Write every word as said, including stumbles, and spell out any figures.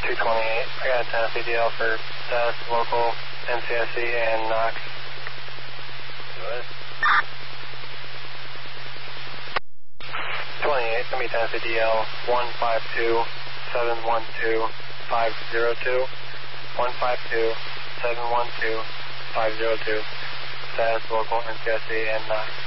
two twenty-eight. I got a Tennessee D L for status local N C S C and Knox. What? twenty-eight, send me Tennessee D L one five two seven one two five zero two. one five two seven one two five zero two. Status local N C S C and Knox.